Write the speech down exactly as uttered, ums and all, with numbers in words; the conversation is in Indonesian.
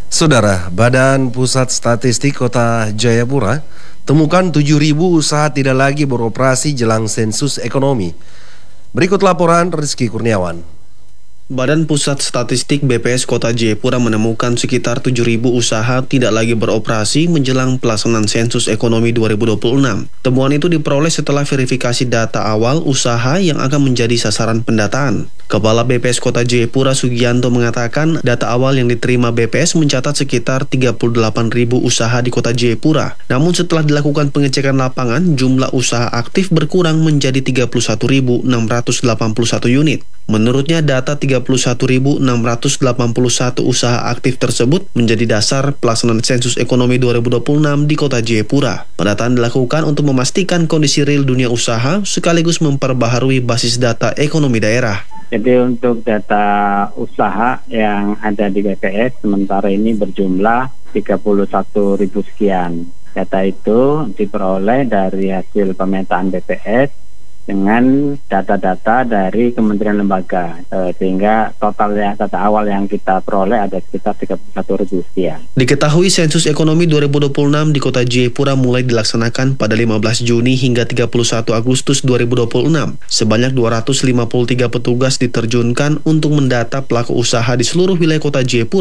Saudara, Badan Pusat Statistik Kota Jayapura temukan tujuh ribu usaha tidak lagi beroperasi jelang sensus ekonomi. Berikut laporan Rizky Kurniawan. Badan Pusat Statistik B P S Kota Jayapura menemukan sekitar tujuh ribu usaha tidak lagi beroperasi menjelang pelaksanaan sensus ekonomi dua ribu dua puluh enam. Temuan itu diperoleh setelah verifikasi data awal usaha yang akan menjadi sasaran pendataan. Kepala B P S Kota Jayapura Sugianto mengatakan data awal yang diterima B P S mencatat sekitar tiga puluh delapan ribu usaha di Kota Jayapura. Namun setelah dilakukan pengecekan lapangan, jumlah usaha aktif berkurang menjadi tiga puluh satu ribu enam ratus delapan puluh satu unit. Menurutnya data tiga puluh satu ribu enam ratus delapan puluh satu usaha aktif tersebut menjadi dasar pelaksanaan sensus ekonomi dua ribu dua puluh enam di Kota Jayapura. Pendataan dilakukan untuk memastikan kondisi real dunia usaha sekaligus memperbaharui basis data ekonomi daerah. Jadi untuk data usaha yang ada di B P S sementara ini berjumlah tiga puluh satu ribu sekian. Data itu diperoleh dari hasil pemetaan B P S dengan data-data dari kementerian lembaga, e, sehingga total ya, data awal yang kita peroleh ada sekitar tiga puluh satu ribu sekian. Diketahui sensus ekonomi dua ribu dua puluh enam di Kota Jayapura mulai dilaksanakan pada lima belas Juni hingga tiga puluh satu Agustus dua ribu dua puluh enam. Sebanyak dua ratus lima puluh tiga petugas diterjunkan untuk mendata pelaku usaha di seluruh wilayah Kota Jayapura.